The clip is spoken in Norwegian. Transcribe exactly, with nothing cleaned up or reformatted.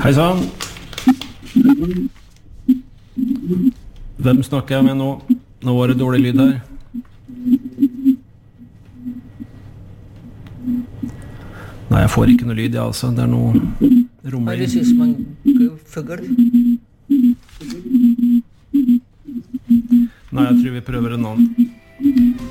Hei sann. Hvem snakker jeg med nå? Nå var det dårlig lyd her. Nei, jeg får ikke noe lyd, ja, altså. Det er noe romling. Har du synes man fugl? Nei, jeg tror vi prøver en annen.